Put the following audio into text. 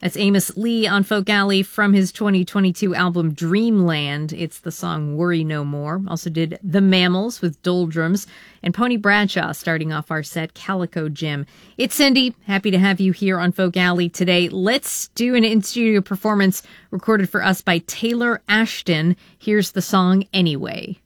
That's Amos Lee on Folk Alley from his 2022 album Dreamland. It's the song Worry No More. Also did The Mammals with Doldrums, and Pony Bradshaw starting off our set, Calico Jim. It's Cindy. Happy to have you here on Folk Alley today. Let's do an in-studio performance recorded for us by Taylor Ashton. Here's the song Anyway.